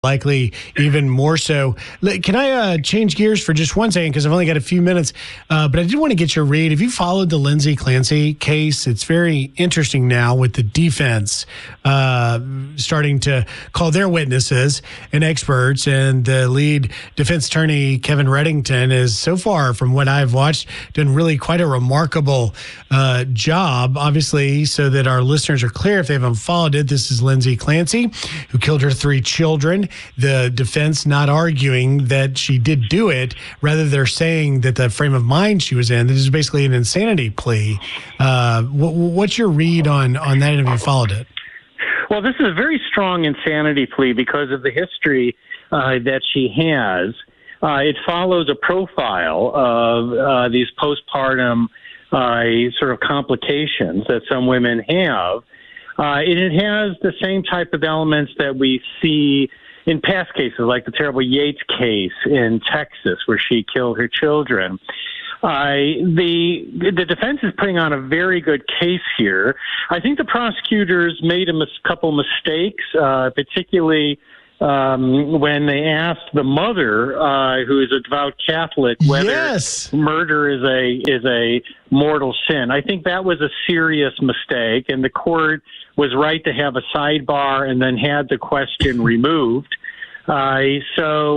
likely even more so. Can I change gears for just one second, because I've only got a few minutes, but I did want to get your read. Have you followed the Lindsay Clancy case? It's very interesting now with the defense starting to call their witnesses and experts, and the lead defense attorney, Kevin Reddington, is so far, from what I've watched, done really quite a remarkable job, obviously, so that our listeners are clear if they haven't followed it. This is Lindsay Clancy, who killed her 3 children. The defense not arguing that she did do it. Rather, they're saying that the frame of mind she was in, this is basically an insanity plea. What's your read on that, and have you followed it? Well, this is a very strong insanity plea because of the history that she has. It follows a profile of these postpartum sort of complications that some women have. It has the same type of elements that we see in past cases, like the terrible Yates case in Texas, where she killed her children. The defense is putting on a very good case here. I think the prosecutors made a couple mistakes, particularly when they asked the mother, who is a devout Catholic, whether murder is a mortal sin. I think that was a serious mistake, and the court was right to have a sidebar and then had the question removed. It's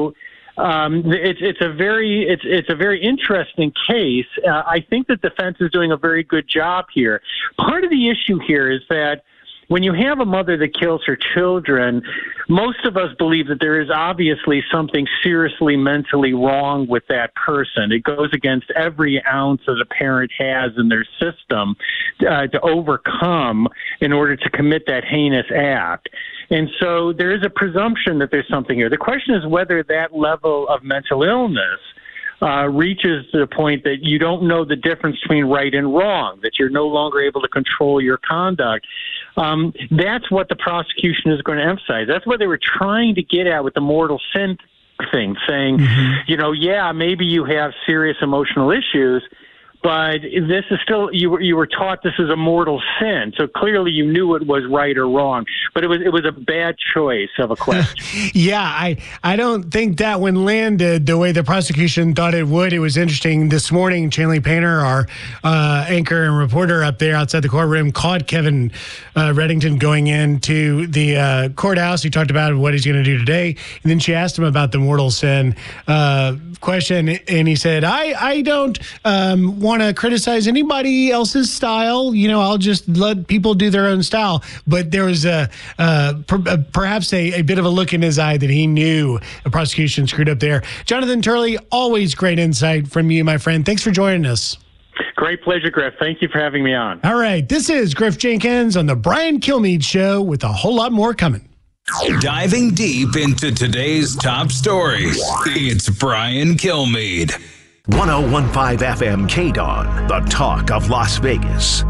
a very interesting case. I think the defense is doing a very good job here. Part of the issue here is that when you have a mother that kills her children, most of us believe that there is obviously something seriously mentally wrong with that person. It goes against every ounce that a parent has in their system to overcome in order to commit that heinous act. And so there is a presumption that there's something here. The question is whether that level of mental illness reaches to the point that you don't know the difference between right and wrong, that you're no longer able to control your conduct. That's what the prosecution is going to emphasize. That's what they were trying to get at with the mortal sin thing, saying, maybe you have serious emotional issues, but this is still, you were taught this is a mortal sin. So clearly you knew it was right or wrong, but it was a bad choice of a question. Yeah, I don't think that one landed the way the prosecution thought it would. It was interesting this morning. Chanley Painter, our anchor and reporter up there outside the courtroom, caught Kevin Reddington going into the courthouse. He talked about what he's going to do today. And then she asked him about the mortal sin question. And he said, I don't want to criticize anybody else's style. I'll just let people do their own style. But there was perhaps a bit of a look in his eye that he knew the prosecution screwed up there. Jonathan Turley, always great insight from you, my friend. Thanks for joining us. Great pleasure, Griff. Thank you for having me on. All right. This is Griff Jenkins on the Brian Kilmeade Show, with a whole lot more coming. Diving deep into today's top stories, it's Brian Kilmeade. 101.5 FM KDON, the talk of Las Vegas.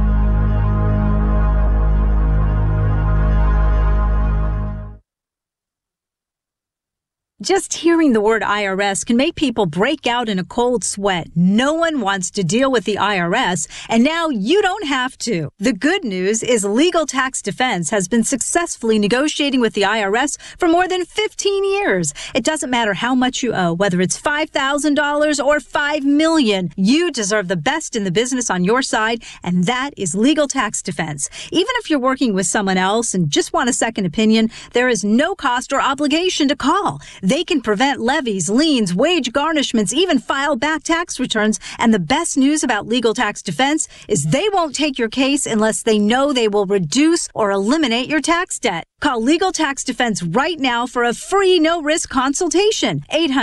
Just hearing the word IRS can make people break out in a cold sweat. No one wants to deal with the IRS, and now you don't have to. The good news is Legal Tax Defense has been successfully negotiating with the IRS for more than 15 years. It doesn't matter how much you owe, whether it's $5,000 or $5 million. You deserve the best in the business on your side, and that is Legal Tax Defense. Even if you're working with someone else and just want a second opinion, there is no cost or obligation to call. They can prevent levies, liens, wage garnishments, even file back tax returns. And the best news about Legal Tax Defense is they won't take your case unless they know they will reduce or eliminate your tax debt. Call Legal Tax Defense right now for a free no-risk consultation.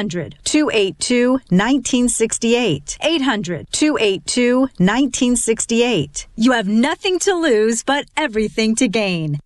800-282-1968. 800-282-1968. You have nothing to lose but everything to gain.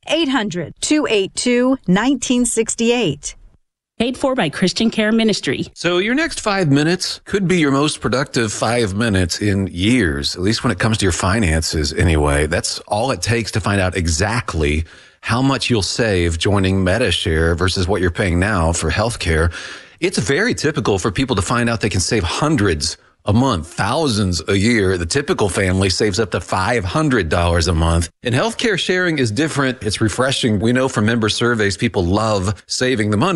800-282-1968. Paid for by Christian Care Ministry. So your next 5 minutes could be your most productive 5 minutes in years, at least when it comes to your finances anyway. That's all it takes to find out exactly how much you'll save joining Medi-Share versus what you're paying now for healthcare. It's very typical for people to find out they can save hundreds a month, thousands a year. The typical family saves up to $500 a month. And healthcare sharing is different. It's refreshing. We know from member surveys, people love saving the money.